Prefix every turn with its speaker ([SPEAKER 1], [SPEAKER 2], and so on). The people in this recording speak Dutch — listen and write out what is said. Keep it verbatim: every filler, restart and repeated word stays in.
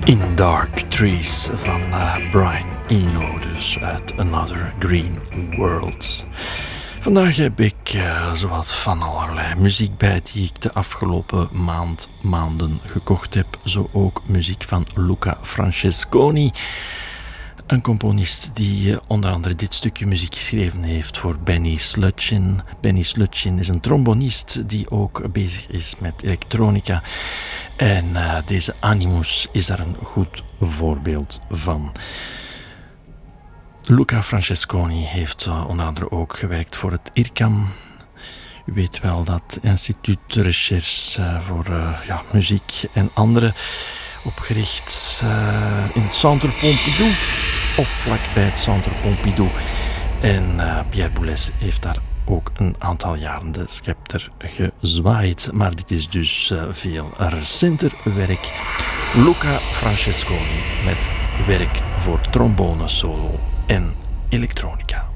[SPEAKER 1] In Dark Trees van uh, Brian Eno, dus uit Another Green World. Vandaag heb ik uh, zowat van allerlei muziek bij die ik de afgelopen maand, maanden gekocht heb. Zo ook muziek van Luca Francesconi. Een componist die uh, onder andere dit stukje muziek geschreven heeft voor Benny Slutchin. Benny Slutchin is een trombonist die ook bezig is met elektronica. En uh, deze Animus is daar een goed voorbeeld van. Luca Francesconi heeft uh, onder andere ook gewerkt voor het IRCAM. U weet wel dat instituut de recherche uh, voor uh, ja, muziek en andere, opgericht uh, in het Centre Pompidou of vlakbij het Centre Pompidou. En uh, Pierre Boulez heeft daar ook een aantal jaren de scepter gezwaaid. Maar dit is dus uh, veel recenter werk. Luca Francesconi met werk voor trombone solo en elektronica.